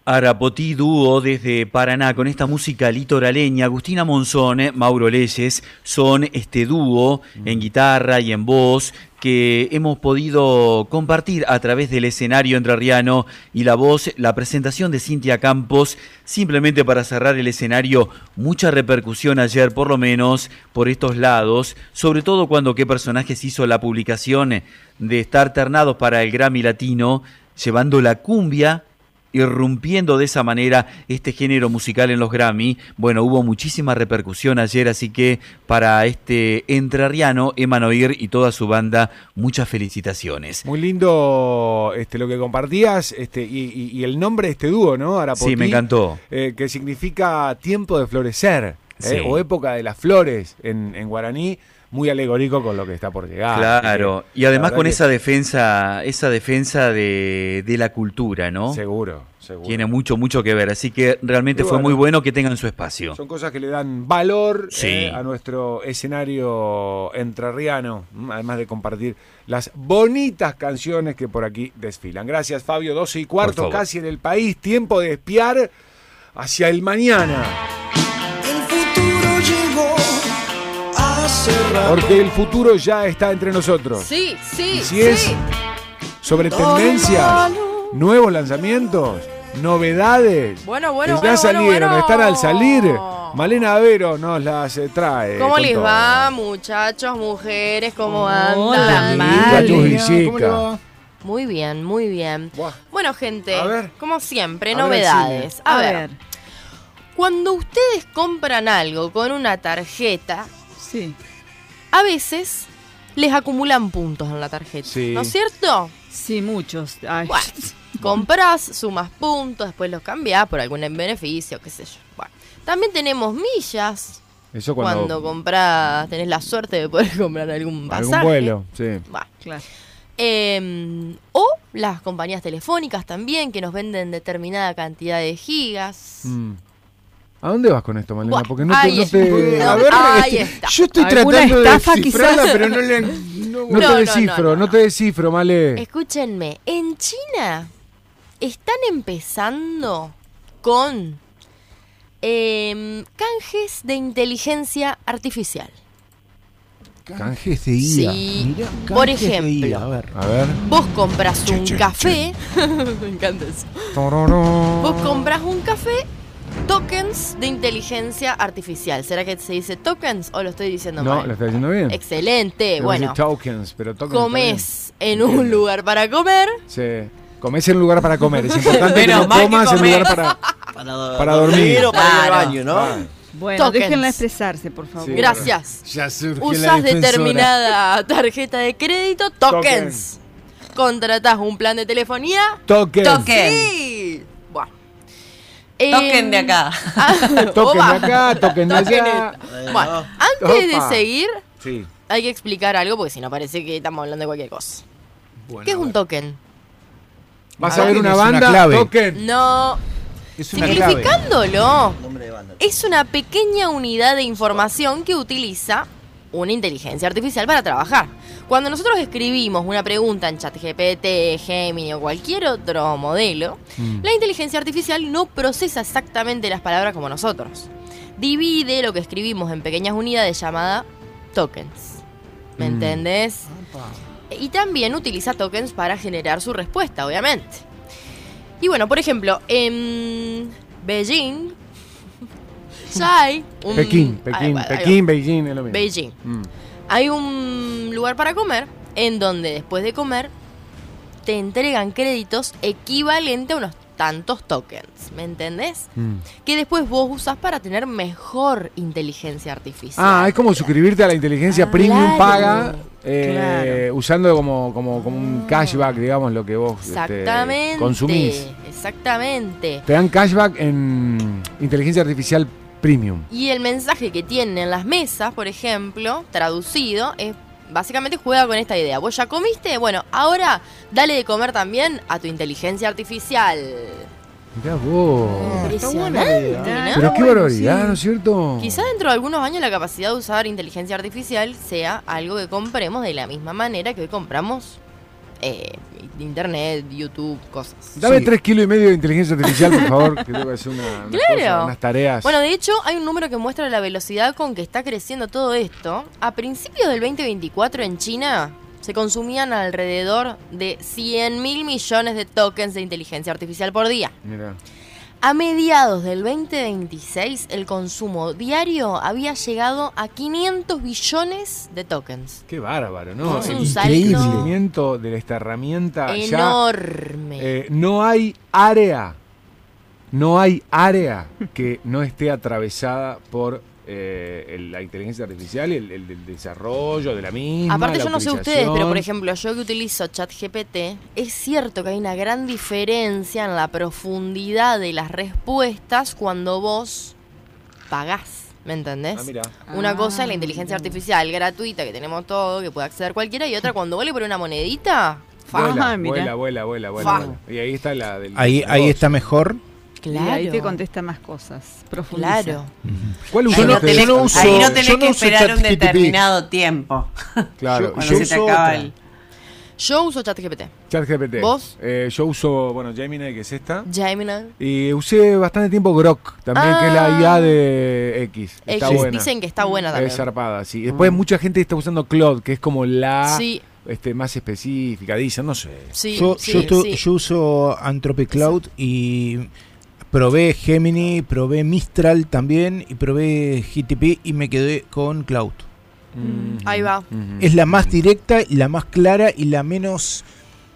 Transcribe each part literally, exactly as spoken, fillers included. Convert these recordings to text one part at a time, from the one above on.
Arapotí dúo desde Paraná con esta música litoraleña. Agustina Monzón, eh, Mauro Leyes son este dúo en guitarra y en voz que hemos podido compartir a través del escenario entrerriano y la voz, la presentación de Cintia Campos. Simplemente para cerrar el escenario, mucha repercusión ayer, por lo menos por estos lados, sobre todo cuando Qué Personajes hizo la publicación de estar ternados para el Grammy Latino, llevando la cumbia, irrumpiendo de esa manera este género musical en los Grammy. Bueno, hubo muchísima repercusión ayer, así que para este entrerriano, Emanuel y toda su banda, muchas felicitaciones. Muy lindo este, lo que compartías este, y, y, y el nombre de este dúo, ¿no? Arapotí, sí, me encantó. Eh, que significa tiempo de florecer, sí. eh, o época de las flores en, en guaraní. Muy alegórico con lo que está por llegar. Claro, que, y además con que... esa defensa, esa defensa de, de la cultura, ¿no? Seguro, seguro. Tiene mucho, mucho que ver, así que realmente y fue bueno, muy bueno que tengan su espacio. Son cosas que le dan valor sí. eh, a nuestro escenario entrerriano, además de compartir las bonitas canciones que por aquí desfilan. Gracias, Fabio. doce y cuarto, casi en el país, tiempo de espiar hacia el mañana. Porque el futuro ya está entre nosotros. Sí, sí, y si sí. es sobre tendencias, nuevos lanzamientos, novedades, bueno, bueno, ya bueno, salieron, bueno, bueno. están al salir. Malena Avero nos las eh, trae. ¿Cómo les todo. va, muchachos, mujeres? ¿Cómo Hola, andan? Muchachos y chicas. Muy bien, muy bien. Buah. Bueno, gente, A ver. como siempre, A ver, novedades. A, A ver. ver. Cuando ustedes compran algo con una tarjeta, Sí. a veces les acumulan puntos en la tarjeta, Sí. ¿no es cierto? Sí, muchos. Ay. Bueno, comprás, sumas puntos, después los cambiás por algún beneficio, qué sé yo. Bueno, también tenemos millas. Eso Cuando, cuando, compras, tenés la suerte de poder comprar algún pasaje. algún vuelo, sí. Bueno. Claro. Eh, o las compañías telefónicas también, que nos venden determinada cantidad de gigas. Mm. ¿A dónde vas con esto, Malena? Buah, Porque no te... ahí No te está. a ver, Ahí este, está. yo estoy ¿Alguna tratando de estafa, descifrarla, quizás? pero no le... No, no No, te no, descifro, no, no, no. te descifro, Male. Escúchenme, en China están empezando con eh, canjes de inteligencia artificial. Canjes de I A. Sí, Mirá, por canjes de ejemplo, I A. A ver. A ver. vos compras un Che, che, café, me encanta eso. Tororó. Vos compras un café, tokens de inteligencia artificial. ¿Será que se dice tokens o lo estoy diciendo No, mal? lo está diciendo bien. Excelente, Debe bueno. decir tokens, pero tokens Comés en un lugar para comer. está bien. Sí. Comés en un lugar para comer. Es importante que Menos no mal que comas en un comés. lugar para... Para, Para dormir. o para ir al Claro. baño, ¿no? Ah, Bueno, Tokens. déjenla expresarse, por favor. Sí. Gracias. ya surgió la Usás defensora. determinada tarjeta de crédito, tokens. Contratás un plan de telefonía. Tokens. Token. Sí. Buah. Token Em, de acá. ah, Token opa. de acá, token de allá. Token. Bueno, antes Opa. de seguir, Sí. hay que explicar algo porque si no parece que estamos hablando de cualquier cosa. Bueno, ¿Qué es a un ver. token? Vas Ah, a ver token una es una banda, clave. token. No. Es una clave. Simplificándolo, Nombre de banda. es una pequeña unidad de información que utiliza una inteligencia artificial para trabajar. Cuando nosotros escribimos una pregunta en ChatGPT, Gemini o cualquier otro modelo, Mm. la inteligencia artificial no procesa exactamente las palabras como nosotros. Divide lo que escribimos en pequeñas unidades llamadas tokens. ¿Me Mm. entendés? Y también utiliza tokens para generar su respuesta, obviamente. Y bueno, por ejemplo, en Beijing ya hay un... Pekín, Ay, Pekín, bueno, ahí va. Pekín, Beijing es lo mismo. Beijing. Mm. Hay un lugar para comer en donde después de comer te entregan créditos equivalentes a unos tantos tokens, ¿me entendés? Mm. Que después vos usás para tener mejor inteligencia artificial. Ah, es como suscribirte a la inteligencia Ah, premium claro. paga, eh, Claro. usando como, como, como un cashback, digamos, lo que vos este, Exactamente. consumís. Exactamente. Te dan cashback en inteligencia artificial premium. Y el mensaje que tienen en las mesas, por ejemplo, traducido, es básicamente juega con esta idea. ¿Vos ya comiste? Bueno, ahora dale de comer también a tu inteligencia artificial. Mirá vos. Impresionante, ¿no? Pero qué bueno, barbaridad, sí. ¿no es cierto? Quizá dentro de algunos años la capacidad de usar inteligencia artificial sea algo que compremos de la misma manera que hoy compramos eh, internet, YouTube, cosas. Dame Sí. tres kilos y medio de inteligencia artificial, por favor, que tengo que hacer una, unas, Claro. cosas, unas tareas. Bueno, de hecho, hay un número que muestra la velocidad con que está creciendo todo esto. A principios del veinte veinticuatro en China se consumían alrededor de cien mil millones de tokens de inteligencia artificial por día. Mira. A mediados del veinte veintiséis, el consumo diario había llegado a quinientos billones de tokens. Qué bárbaro, ¿no? Es El un salto crecimiento de esta herramienta ya enorme. eh, no hay área, no hay área que no esté atravesada por eh, el- la inteligencia artificial y el, el- el desarrollo de la misma. Aparte, la yo no sé ustedes, utilización. pero por ejemplo, yo que utilizo ChatGPT, es cierto que hay una gran diferencia en la profundidad de las respuestas cuando vos pagás, ¿me entendés? Ah, mira. Una Ah, cosa es la inteligencia artificial gratuita que tenemos todo, que puede acceder cualquiera, y otra cuando vos le pones una monedita. Fa. Vuela, Ah, mira. vuela, vuela, vuela, vuela, Fa. vuela. Y ahí está la del. Ahí, del ahí negocio. está mejor. Claro. Y ahí te contesta más cosas. Profundiza. Claro. ¿Cuál Yo usan no- ustedes? yo no uso- ahí no tenés yo no que uso esperar un ChatGPT. determinado tiempo. Claro, Yo- Cuando yo se te uso acaba otra. el... Yo uso ChatGPT. ChatGPT. ¿Vos? Eh, yo uso, bueno, Gemini, que es esta. Gemini. Y usé bastante tiempo Grok, también, que es la Ah. I A de X. Está X buena. dicen que está buena Es también. zarpada, sí. Después mucha gente está usando Claude, que es como la Sí, este, más específica, dicen, no sé. sí, yo, sí, yo, tu- sí. yo uso Anthropic Cloud y probé Gemini, probé Mistral también y probé G T P y me quedé con Cloud. Mm, Ahí va. ujú. Es la más directa, la más clara y la menos...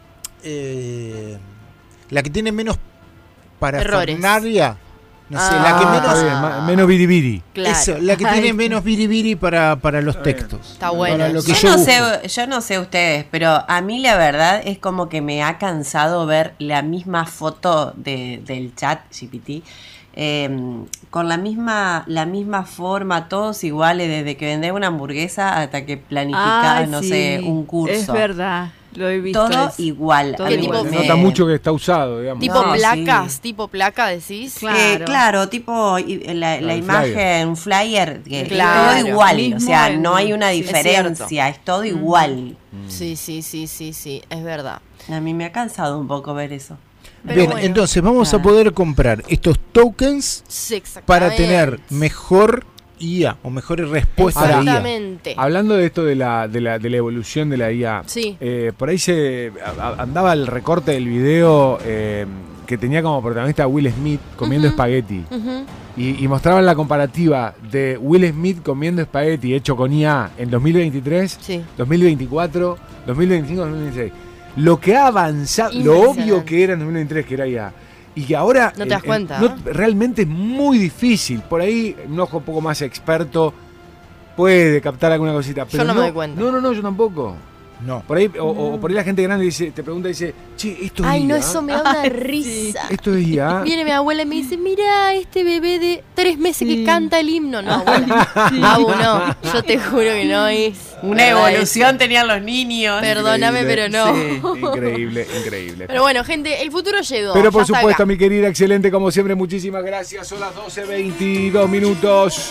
eh, la que tiene menos parafernalia. No sé, Ah, la que Ah, menos... está bien, ma- menos biribiri. Claro. Eso, la que Ay. tiene menos biribiri para, para los Está bien. textos. Está bueno. Para lo que Yo yo no, busco. sé, yo no sé ustedes, pero a mí la verdad es como que me ha cansado ver la misma foto de, del chat G P T. eh, con la misma la misma forma, todos iguales, desde que vendés una hamburguesa hasta que planificás, Ay, no sí, sé, un curso. Es verdad, lo he visto. Todo es- igual. todo A mí igual. Se me- nota mucho que está usado, digamos. Tipo No, placas, sí. tipo placa, decís. Claro. Eh, claro, tipo y- la, la el imagen, un flyer, que Claro. es todo igual, Mismo o sea, en- no hay una es diferencia, es, todo igual. Sí, sí, sí, sí, sí, es verdad. A mí me ha cansado un poco ver eso. Pero Bien, bueno. entonces vamos a Ah. poder comprar estos tokens Sí, exactamente. para tener mejor I A o mejores respuestas de I A. Exactamente. Hablando de esto de la, de la, de la evolución de la I A, Sí. eh, por ahí se a- a- andaba el recorte del video eh, que tenía como protagonista a Will Smith comiendo Ujú. espagueti. Ujú. Y, y mostraban la comparativa de Will Smith comiendo espagueti hecho con I A en dos mil veintitrés, Sí. dos mil veinticuatro, dos mil veinticinco, dos mil veintiséis. Lo que ha avanzado, lo Impresionante. obvio que era en dos mil veintitrés, que era I A. Y que ahora No te das eh, eh, cuenta, no- ¿eh? realmente es muy difícil. Por ahí, un ojo un poco más experto puede captar alguna cosita. Pero no me doy cuenta. No, no, no, yo tampoco. No. Por ahí, o, o por ahí la gente grande dice, te pregunta y dice, che, esto es Ay, no, I A. eso me da una risa. Esto es I A. Viene mi abuela y me dice, mira este bebé de tres meses que Sí. canta el himno. No, abuela. Abu, no. Yo te juro que no es. Una verdad evolución eso. tenían los niños. Perdóname, pero Increíble. no. Sí, increíble, increíble. Pero bueno, gente, el futuro llegó. Pero por ya está supuesto, acá. mi querida, excelente, como siempre, muchísimas gracias. Son las doce veintidós minutos.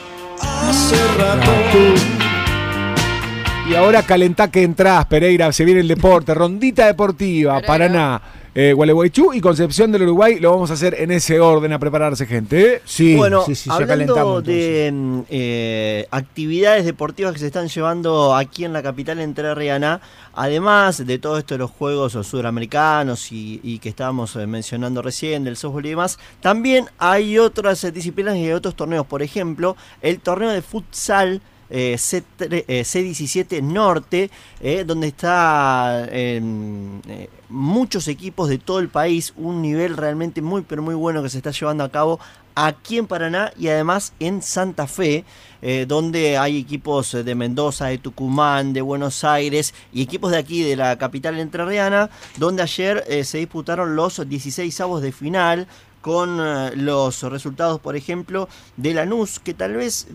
Y ahora calentá que entrás, Pereira, se viene el deporte, rondita deportiva, Pereira. Paraná, eh, Gualeguaychú y Concepción del Uruguay. Lo vamos a hacer en ese orden, a prepararse, gente. ¿eh? Sí, Bueno, sí, sí, ya hablando calentamos. de mm, eh, actividades deportivas que se están llevando aquí en la capital entrerriana, además de todo esto de los juegos sudamericanos y, y que estábamos eh, mencionando recién, del softball y demás, también hay otras eh, disciplinas y otros torneos. Por ejemplo, el torneo de futsal eh, C, tre- eh, C diecisiete Norte, eh, donde está eh, eh, muchos equipos de todo el país, un nivel realmente muy pero muy bueno que se está llevando a cabo aquí en Paraná y además en Santa Fe, eh, donde hay equipos de Mendoza, de Tucumán, de Buenos Aires y equipos de aquí de la capital entrerriana, donde ayer eh, se disputaron los dieciseisavos de final con eh, los resultados, por ejemplo, de Lanús, que tal vez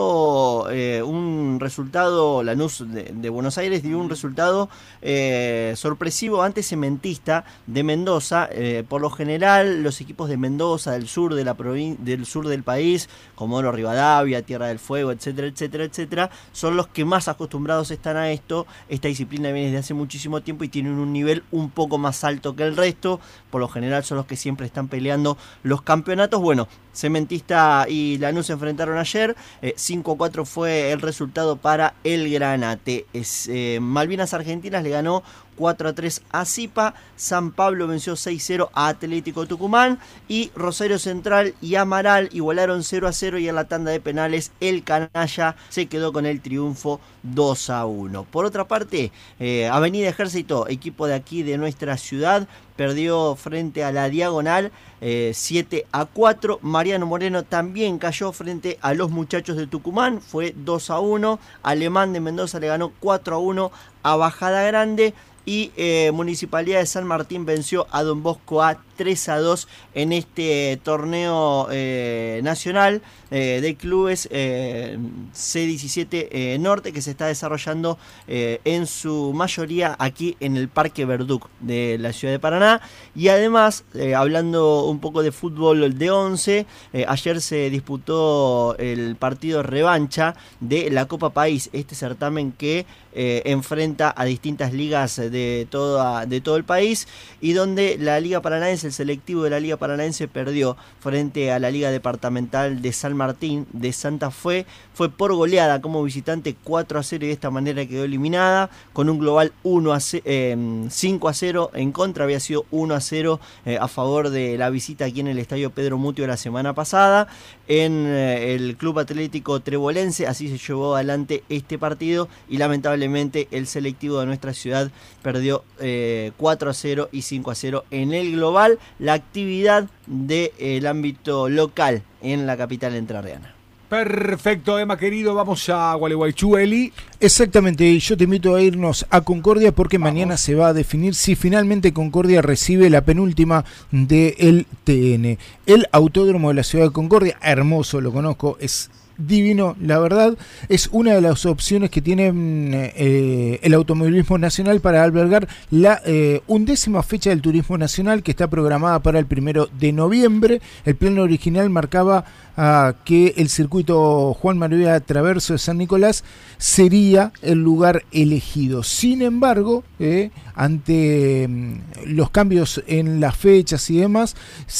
dio eh, un resultado, Lanús de, de Buenos Aires dio un resultado eh, sorpresivo ante Cementista de Mendoza. Eh, por lo general, los equipos de Mendoza, del sur de la provin- del sur del país, Comodoro Rivadavia, Tierra del Fuego, etcétera, etcétera, etcétera, son los que más acostumbrados están a esto. Esta disciplina viene desde hace muchísimo tiempo y tienen un nivel un poco más alto que el resto. Por lo general son los que siempre están peleando los campeonatos. Bueno, Cementista y Lanús se enfrentaron ayer, eh, cinco a cuatro fue el resultado para el Granate. Es, eh, Malvinas Argentinas le ganó cuatro a tres a Zipa, San Pablo venció seis a cero a Atlético Tucumán y Rosario Central y Amaral igualaron cero a cero, y en la tanda de penales el Canalla se quedó con el triunfo dos a uno. Por otra parte, eh, Avenida Ejército, equipo de aquí de nuestra ciudad, perdió frente a la Diagonal eh, siete a cuatro. Mariano Moreno también cayó frente a los Muchachos de Tucumán, fue dos a uno. Alemán de Mendoza le ganó cuatro a uno a Bajada Grande. Y eh, Municipalidad de San Martín venció a Don Bosco a tres a dos en este torneo eh, nacional eh, de clubes eh, C diecisiete eh, Norte, que se está desarrollando eh, en su mayoría aquí en el Parque Verduc de la ciudad de Paraná. Y además, eh, hablando un poco de fútbol de once, eh, ayer se disputó el partido revancha de la Copa País, este certamen que eh, enfrenta a distintas ligas de, toda, de todo el país, y donde la Liga Paranaense, el selectivo de la Liga Paranaense, perdió frente a la Liga Departamental de San Martín de Santa Fe. Fue por goleada como visitante cuatro a cero, y de esta manera quedó eliminada con un global uno a cero, eh, cinco a cero en contra. Había sido uno a cero eh, a favor de la visita aquí en el Estadio Pedro Mutio la semana pasada en eh, el Club Atlético Trebolense. Así se llevó adelante este partido, y lamentablemente el selectivo de nuestra ciudad perdió eh, cuatro a cero y cinco a cero en el global. La actividad del ámbito local en la capital entrerriana. Perfecto, Emma querido, vamos a Gualeguaychú, Eli. Exactamente, y yo te invito a irnos a Concordia, porque vamos. Mañana se va a definir si finalmente Concordia recibe la penúltima del T N. El Autódromo de la ciudad de Concordia, hermoso, lo conozco, es divino, la verdad, es una de las opciones que tiene eh, el automovilismo nacional para albergar la eh, undécima fecha del turismo nacional, que está programada para el primero de noviembre. El plan original marcaba uh, que el circuito Juan María Traverso de San Nicolás sería el lugar elegido. Sin embargo, eh, ante mm, los cambios en las fechas y demás,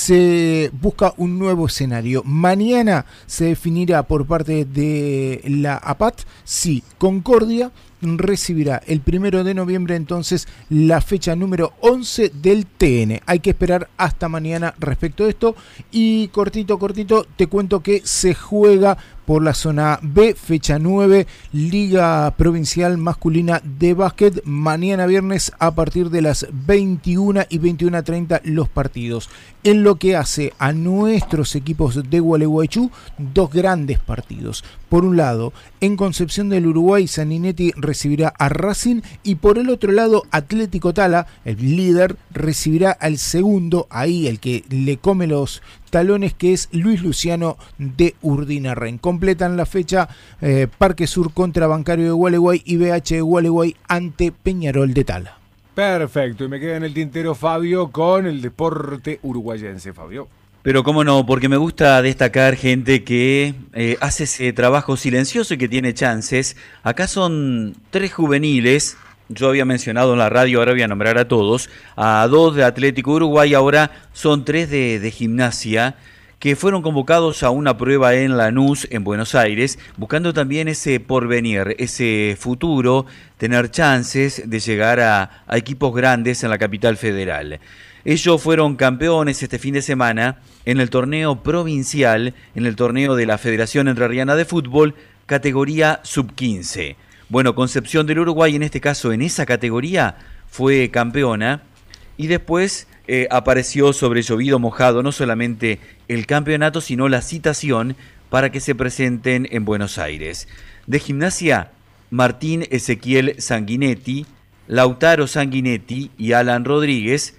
se busca un nuevo escenario. Mañana se definirá por parte de la A P A T si Concordia recibirá el primero de noviembre entonces la fecha número once del T N. Hay que esperar hasta mañana respecto a esto. Y cortito, cortito, te cuento que se juega por la zona B, fecha nueve, Liga Provincial Masculina de Básquet. Mañana viernes a partir de las veintiuna y veintiuna treinta los partidos. En lo que hace a nuestros equipos de Gualeguaychú, dos grandes partidos. Por un lado, en Concepción del Uruguay, Sanguinetti recibirá a Racing, y por el otro lado, Atlético Tala, el líder, recibirá al segundo, ahí el que le come los talones, que es Luis Luciano de Urdinarren. Completan la fecha eh, Parque Sur contra Bancario de Gualeguay y B H de Gualeguay ante Peñarol de Tala. Perfecto, y me queda en el tintero, Fabio, con el deporte uruguayense, Fabio. Pero cómo no, porque me gusta destacar gente que eh, hace ese trabajo silencioso y que tiene chances. Acá son tres juveniles. Yo había mencionado en la radio, ahora voy a nombrar a todos, a dos de Atlético Uruguay, ahora son tres de, de Gimnasia, que fueron convocados a una prueba en Lanús, en Buenos Aires, buscando también ese porvenir, ese futuro, tener chances de llegar a, a equipos grandes en la capital federal. Ellos fueron campeones este fin de semana en el torneo provincial, en el torneo de la Federación Entrerriana de Fútbol, categoría sub quince. Bueno, Concepción del Uruguay, en este caso, en esa categoría, fue campeona, y después eh, apareció sobre llovido mojado no solamente el campeonato, sino la citación para que se presenten en Buenos Aires. De Gimnasia, Martín Ezequiel Sanguinetti, Lautaro Sanguinetti y Alan Rodríguez,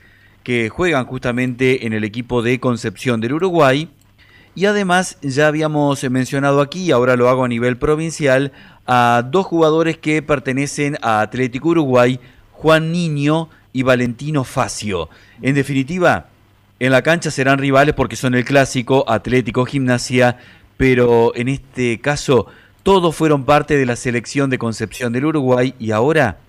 que juegan justamente en el equipo de Concepción del Uruguay. Y además ya habíamos mencionado aquí, ahora lo hago a nivel provincial, a dos jugadores que pertenecen a Atlético Uruguay, Juan Niño y Valentino Facio. En definitiva, en la cancha serán rivales porque son el clásico Atlético Gimnasia, pero en este caso todos fueron parte de la selección de Concepción del Uruguay y ahora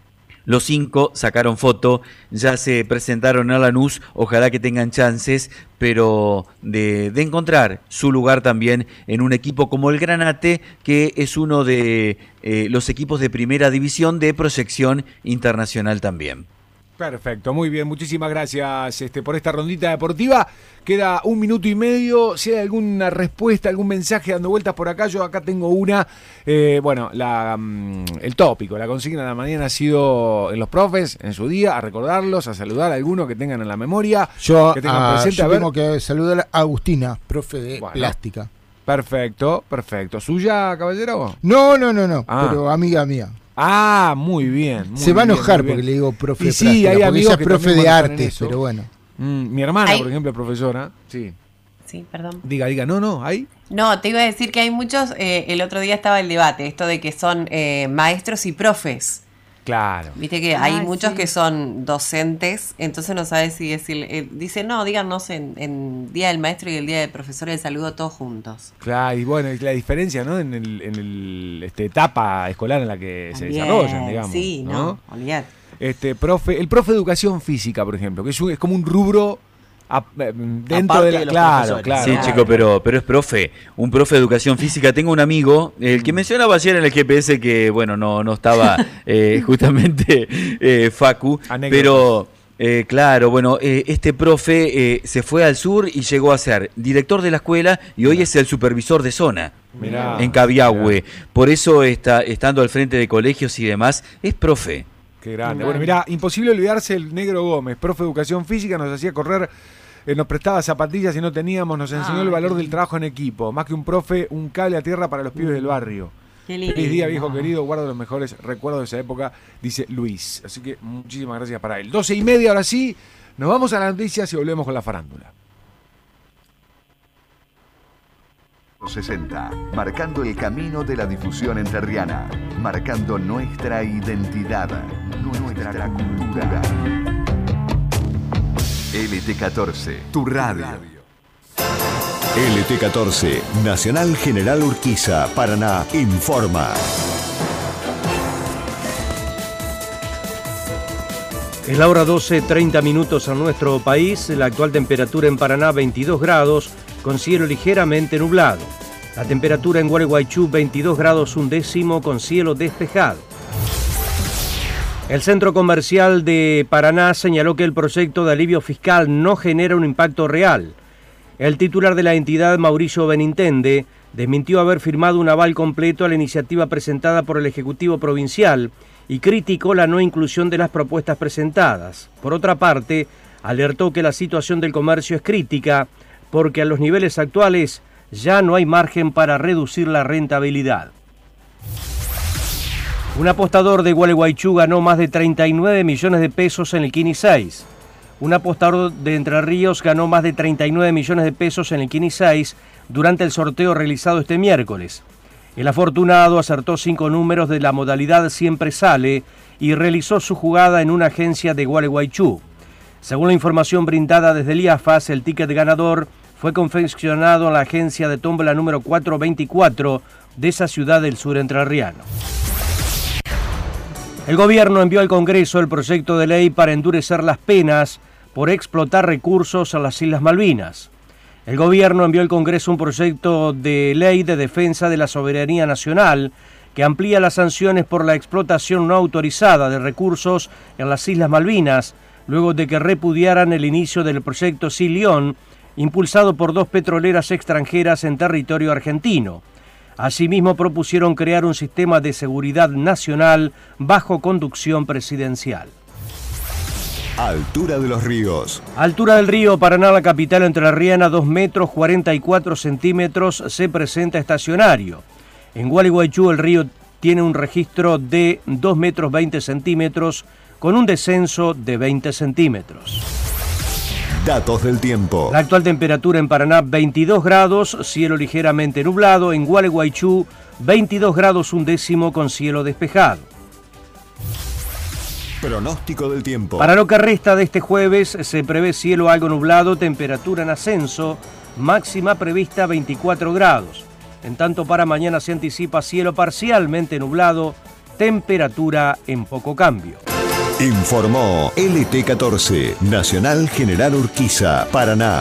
los cinco sacaron foto, ya se presentaron a Lanús, ojalá que tengan chances, pero de, de encontrar su lugar también en un equipo como el Granate, que es uno de eh, los equipos de primera división de proyección internacional también. Perfecto, muy bien, muchísimas gracias este, por esta rondita deportiva. Queda un minuto y medio, si hay alguna respuesta, algún mensaje dando vueltas por acá, yo acá tengo una. Eh, bueno, la, el tópico, la consigna de la mañana ha sido en los profes, en su día, a recordarlos, a saludar a algunos que tengan en la memoria. Yo, que tengan a, presente, yo a ver. tengo que saludar a Agustina, profe de Bueno. plástica. Perfecto, perfecto. ¿Suya, caballero? No, no, no, no, Ah. pero amiga mía. Ah, muy bien. Muy Se va a bien, enojar muy bien. porque le digo profe Y de sí, plástica, hay porque amigos ella es que profe también de manejan arte, eso. pero bueno. Mm, mi hermana, Ay. por ejemplo, es profesora. Sí. Sí, perdón. Diga, diga, no, no, ahí. No, te iba a decir que hay muchos, eh, el otro día estaba el debate, esto de que son eh, maestros y profes. Claro. Viste que Ah, hay muchos sí. que son docentes, entonces no sabes si decir, eh, dice, no, díganos en, en Día del Maestro y el Día del Profesor el saludo todos juntos. Claro, y bueno, y la diferencia, ¿no? En el, en el este, etapa escolar en la que se También, desarrollan, digamos. Sí, no, ¿no? olvidate. Este, profe, el profe de educación física, por ejemplo, que es, un- es como un rubro a- eh, dentro Aparte de la. de los Claro, profesores. claro. Sí, Claro. chico, pero, pero es profe, un profe de educación física. Tengo un amigo, el que mencionaba ayer en el G P S que, bueno, no, no estaba eh, justamente eh, Facu, Anécdotas. pero eh, claro, bueno, eh, este profe eh, se fue al sur y llegó a ser director de la escuela y hoy es el supervisor de zona. Mirá, En Cabiahue. mirá. Por eso está estando al frente de colegios y demás, es profe. Qué grande. Bueno, mirá, imposible olvidarse el Negro Gómez, profe de educación física, nos hacía correr, eh, nos prestaba zapatillas y no teníamos, nos enseñó Ah, el valor qué del trabajo en equipo. Más que un profe, un cable a tierra para los pibes del barrio. Qué lindo. Feliz día, viejo querido, guardo los mejores recuerdos de esa época, dice Luis. Así que muchísimas gracias para él. doce y media, ahora sí, nos vamos a las noticias y volvemos con la farándula. sesenta, marcando el camino de la difusión entrerriana, marcando nuestra identidad, nuestra cultura. L T catorce, tu radio. L T catorce, Nacional General Urquiza, Paraná, informa. Es la hora doce, treinta minutos en nuestro país. La actual temperatura en Paraná veintidós grados, con cielo ligeramente nublado. La temperatura en Gualeguaychú veintidós grados un décimo, con cielo despejado. El Centro Comercial de Paraná señaló que el proyecto de alivio fiscal no genera un impacto real. El titular de la entidad, Mauricio Benintende, desmintió haber firmado un aval completo a la iniciativa presentada por el Ejecutivo Provincial y criticó la no inclusión de las propuestas presentadas. Por otra parte, alertó que la situación del comercio es crítica porque a los niveles actuales ya no hay margen para reducir la rentabilidad. Un apostador de Gualeguaychú ganó más de treinta y nueve millones de pesos en el Kini seis. Un apostador de Entre Ríos ganó más de treinta y nueve millones de pesos en el Kini seis durante el sorteo realizado este miércoles. El afortunado acertó cinco números de la modalidad Siempre Sale y realizó su jugada en una agencia de Gualeguaychú. Según la información brindada desde el I A F A S, el ticket ganador fue confeccionado en la agencia de tómbola número cuatrocientos veinticuatro de esa ciudad del sur entrerriano. El gobierno envió al Congreso el proyecto de ley para endurecer las penas por explotar recursos a las Islas Malvinas. El gobierno envió al Congreso un proyecto de ley de defensa de la soberanía nacional que amplía las sanciones por la explotación no autorizada de recursos en las Islas Malvinas, luego de que repudiaran el inicio del proyecto Silión, impulsado por dos petroleras extranjeras en territorio argentino. Asimismo, propusieron crear un sistema de seguridad nacional bajo conducción presidencial. Altura de los ríos. Altura del río Paraná, la capital entrerriana, dos metros cuarenta y cuatro centímetros, se presenta estacionario. En Gualeguaychú el río tiene un registro de dos metros veinte centímetros, con un descenso de veinte centímetros. Datos del tiempo. La actual temperatura en Paraná, veintidós grados, cielo ligeramente nublado. En Gualeguaychú, veintidós grados un décimo con cielo despejado. Pronóstico del tiempo. Para lo que resta de este jueves se prevé cielo algo nublado, temperatura en ascenso, máxima prevista veinticuatro grados. En tanto para mañana se anticipa cielo parcialmente nublado, temperatura en poco cambio. Informó L T catorce, Nacional General Urquiza, Paraná.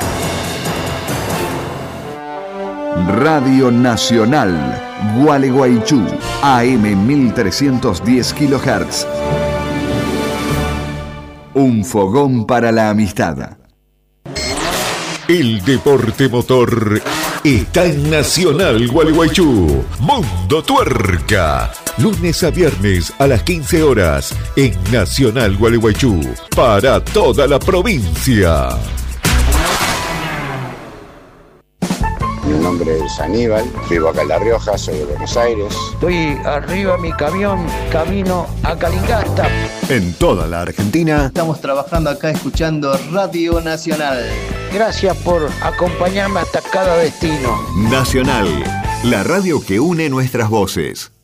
Radio Nacional, Gualeguaychú, A M mil trescientos diez kilohertz. Un fogón para la amistad. El deporte motor está en Nacional Gualeguaychú. Mundo Tuerca. Lunes a viernes a las quince horas en Nacional Gualeguaychú. Para toda la provincia. Mi nombre es Aníbal, vivo acá en La Rioja, soy de Buenos Aires. Estoy arriba de mi camión, camino a Calingasta. En toda la Argentina. Estamos trabajando acá escuchando Radio Nacional. Gracias por acompañarme hasta cada destino. Nacional, la radio que une nuestras voces.